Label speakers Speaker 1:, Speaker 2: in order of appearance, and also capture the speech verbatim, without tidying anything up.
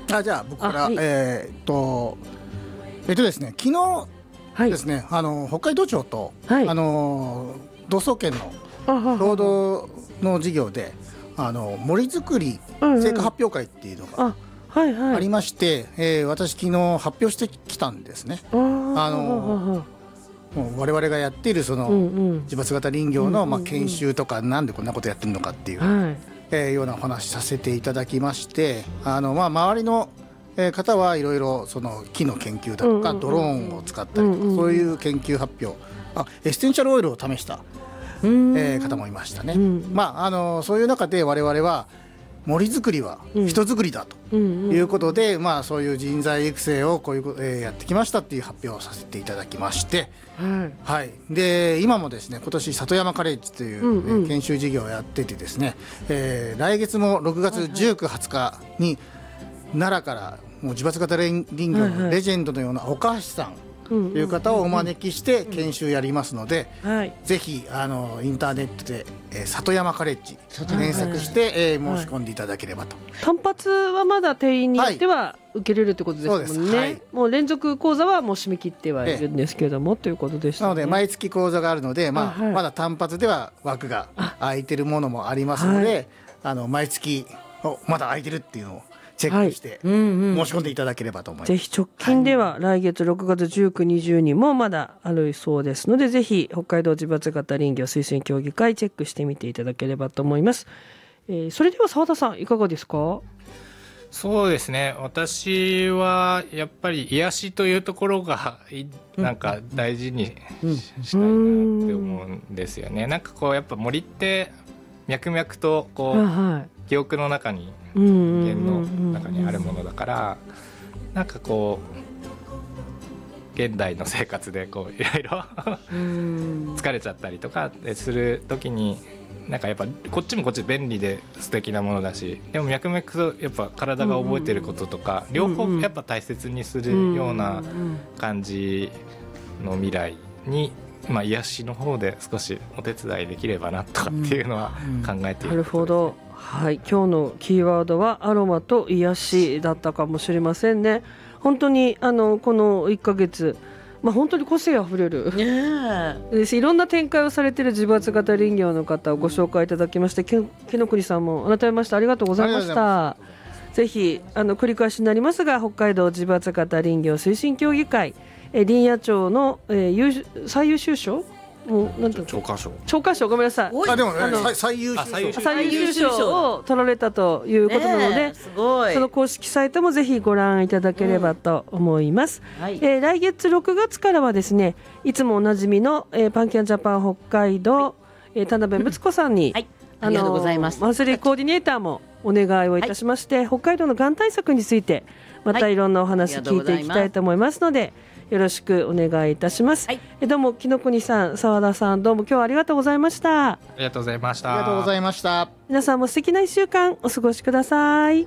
Speaker 1: あじゃあ僕から、はい、えー、っとえっとですね昨日ですね、はい、あの北海道庁と、はい、あの同窓研の労働の授業であの森づくり成果発表会っていうのがありまして、えー、私昨日発表してきたんですね。あのもう我々がやっているその自伐型林業のまあ研修とかなんでこんなことやってるのかっていう、はいえー、ようなお話させていただきまして、あのまあ周りの方はいろいろその木の研究だとかドローンを使ったりとかそういう研究発表、あエッセンシャルオイルを試したえー、方もいましたね。まああのそういう中で我々は森づくりは人づくりだということで、うん、まあそういう人材育成をこういう、えー、やってきましたっていう発表をさせていただきまして、はいはい、で今もですね今年里山カレッジという、うんうんえー、研修事業をやっててですね、えー、来月もろくがつじゅうく、はつかに奈良からもう自伐型林業のレジェンドのような岡橋さんという方をお招きして研修やりますので、はい、ぜひあのインターネットで、えー、里山カレッジ検索して、はいえー、申し込んでいただければと、はい、
Speaker 2: 単発はまだ定員によっては受けれるということですもんね、はいそうですはい、もう連続講座はもう締め切ってはいるんですけれども、えー、ということでした、ね、
Speaker 1: なので毎月講座があるので、まあはい、まだ単発では枠が空いてるものもありますので、はい、あの毎月おまだ空いてるっていうのをチェックして申し込んでいただければと思います、
Speaker 2: はいうんうん、ぜひ直近では来月ろくがつじゅうく、にじゅうにもまだあるそうですので、ぜひ北海道自伐型林業推進協議会チェックしてみていただければと思います、えー、それでは澤田さんいかがですか？
Speaker 3: そうですね、私はやっぱり癒しというところがなんか大事にしたいなって思うんですよね、うん、なんかこうやっぱ森って脈々とこう、はい、記憶の中に人間の中にあるものだから、なんかこう現代の生活でこういろいろ疲れちゃったりとかする時になんかやっぱこっちもこっちで便利で素敵なものだし、でも脈々とやっぱ体が覚えてることとか両方やっぱ大切にするような感じの未来に、まあ、癒しの方で少しお手伝いできればなとかっていうのは考えている、
Speaker 2: なるほど、はい、今日のキーワードはアロマと癒しだったかもしれませんね。本当にあのこのいっかげつ、まあ、本当に個性あふれる、ね、いろんな展開をされている自伐型林業の方をご紹介いただきまして、けの国さんも改めましてありがとうございました。ぜひあの繰り返しになりますが北海道自伐型林業推進協議会え林野庁の、えー、優最優秀賞もうなんて
Speaker 3: 長官賞
Speaker 2: 長官賞ごめんなさい、
Speaker 1: あでも、ね、あの最優秀賞
Speaker 2: 最優秀賞を取られたということなので、ね、すごいその公式サイトもぜひご覧いただければと思います、うんはいえー、来月ろくがつからはですねいつもおなじみの、えー、パンキャンジャパン北海道、はいえー、田辺睦子さんに、うんはい、
Speaker 4: ありがとうございます。
Speaker 2: マンスリーコーディネーターもお願いをいたしまして、はい、北海道のがん対策についてまたいろんなお話聞いていきたいと思いますので、はいよろしくお願いいたします、はい、えどうも木の国さん澤田さんどうも今日はありがとうございました。
Speaker 3: ありがとうございました。
Speaker 1: ありがとうございました。
Speaker 2: 皆さんも素敵ないっしゅうかんお過ごしください。